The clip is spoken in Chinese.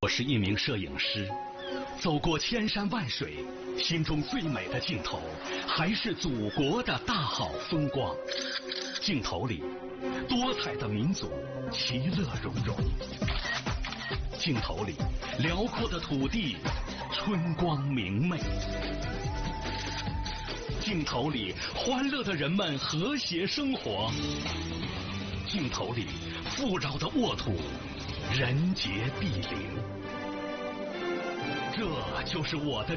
是一名摄影师，走过千山万水，心中最美的镜头还是祖国的大好风光。镜头里，多彩的民族其乐融融；镜头里，辽阔的土地春光明媚；镜头里，欢乐的人们和谐生活；镜头里，富饶的沃土人杰地灵。这就是我的